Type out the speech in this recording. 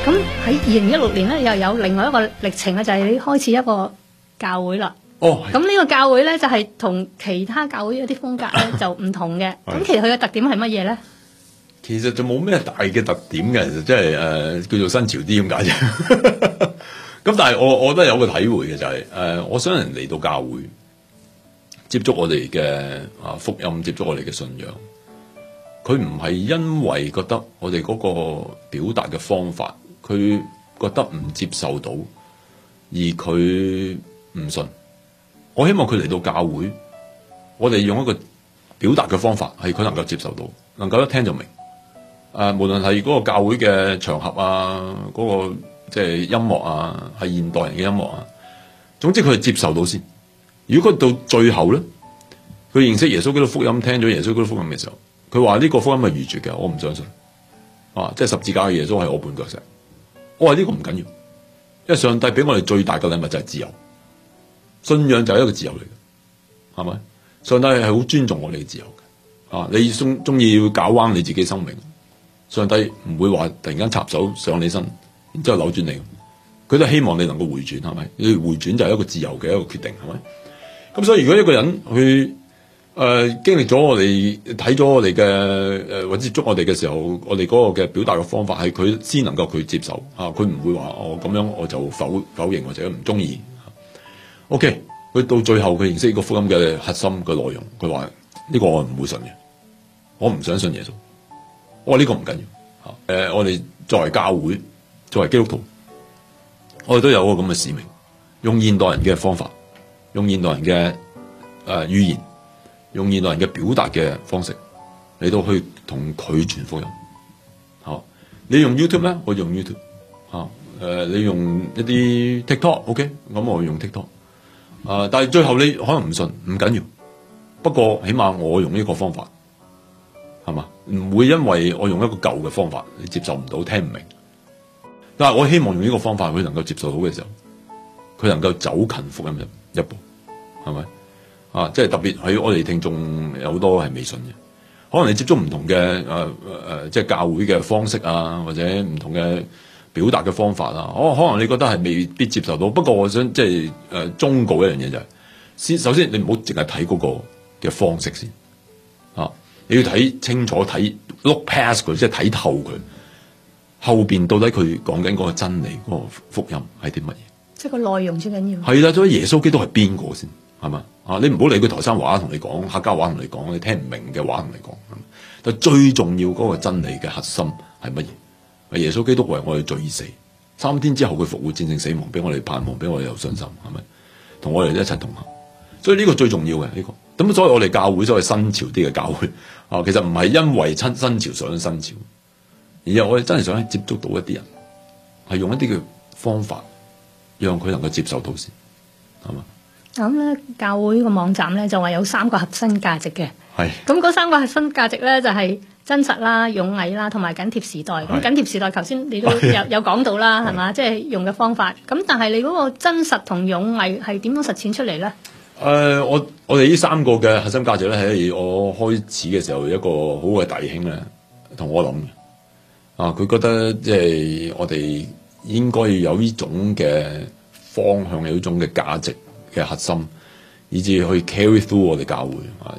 咁喺2016年咧，又有另外一個歷程咧，就係你開始一個教會啦。 哦， 咁呢個教會咧就係同其他教會一啲風格咧就唔同嘅。咁其實佢嘅特點係乜嘢咧？ 其實就冇咩大嘅特點嘅，其實即係叫做新潮啲咁解啫。咁但係我覺得有個體會嘅就係我想人嚟到教會接觸我哋嘅福音，接觸我哋嘅信仰。佢唔係因為覺得我哋嗰個表達嘅方法，佢覺得唔接受到，而佢唔信。我希望佢嚟到教會，我哋用一個表達嘅方法，係佢能夠接受到，能夠一聽就明。無論係嗰個教會嘅場合啊，嗰個即係音樂啊，係現代人嘅音樂啊，總之佢係接受到先。如果佢到最後咧，佢認識耶穌基督福音，聽咗耶穌基督福音嘅時候，佢話呢個福音係愚拙嘅，我唔相信。即係十字架嘅耶穌係我絆腳石。我話呢個唔緊要，因為上帝俾我哋最大嘅禮物就係自由。信仰就係一個自由嚟嘅，係咪？上帝係好尊重我哋嘅自由嘅。你中意要搞彎你自己生命，上帝唔會話突然間插手上你身，然之後扭轉你。佢都希望你能夠回轉，係咪？你回轉就係一個自由嘅一個決定，係咪？咁所以如果一個人去經歷咗我哋睇咗我哋嘅或者接觸我哋嘅時候，我哋嗰個嘅表達嘅方法係佢先能夠佢接受佢唔會話咁樣我就否認或者唔中意。OK， 佢到最後佢認識呢個福音嘅核心嘅內容，佢話呢個我唔會信嘅，我唔想信耶穌。我話呢個唔緊要，我哋作為教會，作為基督徒，我哋都有個咁嘅使命，用現代人嘅方法，用現代人嘅語言，用現代人嘅表達嘅方式嚟到去同佢傳福音。你用 YouTube 咧，我用 YouTube。你用一啲 TikTok，OK， 咁我用 TikTok。但係最後你可能唔信，唔緊要。不過起碼我用呢個方法，係嘛？唔會因為我用一個舊嘅方法，你接受唔到，聽唔明。但係我希望用呢個方法，佢能夠接受到嘅時候，佢能夠走近福音一步，係咪？即係特別喺我哋聽眾有好多係未信嘅，可能你接觸唔同嘅即係教會嘅方式啊，或者唔同嘅表達嘅方法啊，可能你覺得係未必接受到。不過我想即係忠告一樣嘢就係，首先你唔好淨係睇嗰個嘅方式先，你要睇清楚，睇 look past 佢，即係睇透佢後邊到底佢講緊嗰個真理，嗰個福音係啲乜嘢？即係個內容最緊要。係啦，所以耶穌基督係邊個先？係嘛？你唔好理佢台山話同你講，客家話同你講，你聽唔明嘅話同你講。但最重要嗰個真理嘅核心係乜嘢？耶穌基督為我哋罪而死，3天之後佢復活戰勝死亡，俾我哋盼望，俾我哋有信心，係咪？同我哋一齊同行。所以呢個最重要嘅呢個。咁所以我哋教會所謂新潮啲嘅教會其實唔係因為新潮上新潮，而係我哋真係想接觸到一啲人，係用一啲嘅方法，讓佢能夠接受到先，係嘛？ 咁咧，教會個網站咧就話有3個核心價值嘅。 係。咁嗰3個核心價值咧就係真實啦、勇毅啦，同埋緊貼時代。咁緊貼時代，頭先你都有講到啦，係嘛？即係用嘅方法。咁但係你嗰個真實同勇毅係點樣實踐出嚟咧？ 我哋呢3個嘅核心價值咧，係我開始嘅時候一個好嘅弟兄咧，同我諗嘅。佢覺得即係我哋應該要有呢種嘅方向，有呢種嘅價值嘅核心，以至去 carry through 我哋教會。